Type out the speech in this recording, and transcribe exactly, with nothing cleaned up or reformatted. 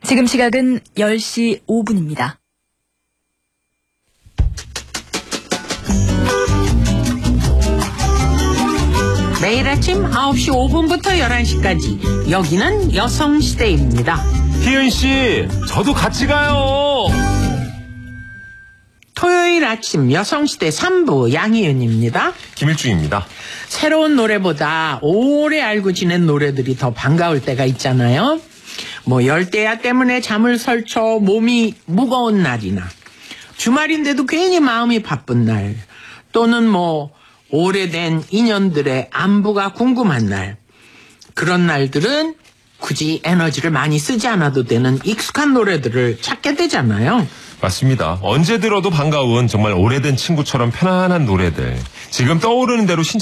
지금 시각은 열 시 오 분입니다. 매일 아침 아홉 시 오 분부터 열한 시까지 여기는 여성시대입니다. 희은씨, 저도 같이 가요. 토요일 아침 여성시대 삼 부 양희은입니다. 김일중입니다. 새로운 노래보다 오래 알고 지낸 노래들이 더 반가울 때가 있잖아요. 뭐 열대야 때문에 잠을 설쳐 몸이 무거운 날이나 주말인데도 괜히 마음이 바쁜 날, 또는 뭐 오래된 인연들의 안부가 궁금한 날, 그런 날들은 굳이 에너지를 많이 쓰지 않아도 되는 익숙한 노래들을 찾게 되잖아요. 맞습니다. 언제 들어도 반가운 정말 오래된 친구처럼 편안한 노래들. 지금 떠오르는 대로 신청